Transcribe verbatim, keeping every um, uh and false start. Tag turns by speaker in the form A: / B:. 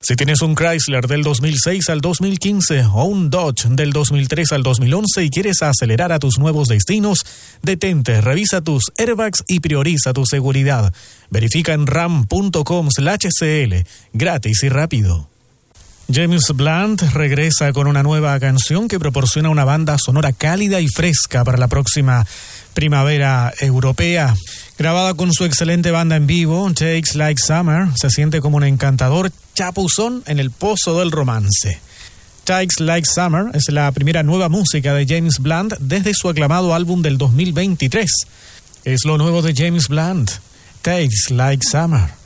A: Si tienes un Chrysler del dos mil seis al dos mil quince o un Dodge del dos mil tres al dos mil once y quieres acelerar a tus nuevos destinos, detente, revisa tus airbags y prioriza tu seguridad. Verifica en ram punto com slash cl, gratis y rápido. James Blunt regresa con una nueva canción que proporciona una banda sonora cálida y fresca para la próxima primavera europea. Grabada con su excelente banda en vivo, Takes Like Summer se siente como un encantador chapuzón en el pozo del romance. Takes Like Summer es la primera nueva música de James Blunt desde su aclamado álbum del dos mil veintitrés. Es lo nuevo de James Blunt, Takes Like Summer.